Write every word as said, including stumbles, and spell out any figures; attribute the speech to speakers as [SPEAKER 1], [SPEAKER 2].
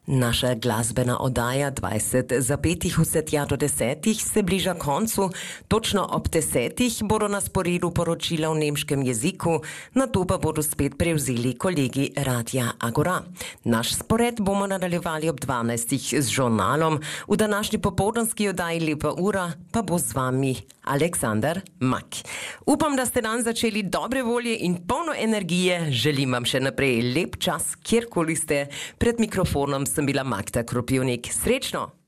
[SPEAKER 1] Naša glasbena oddaja dvajset zapetih vse tja do desetih se bliža koncu. Točno ob desetih bodo na sporedu poročila v nemškem jeziku, nato pa bodo spet prevzeli kolegi Radia Agora. Naš spored bomo nadaljevali ob dvanajstih z žurnalom. V današnji popoldanski oddaji Lepa ura pa bo z vami Aleksander Mak. Upam, da ste dan začeli dobre volje in polno energije. Želim vam še naprej lep čas, kjerkoli ste. Pred mikrofonom sem bila Magda Kropivnik. Srečno!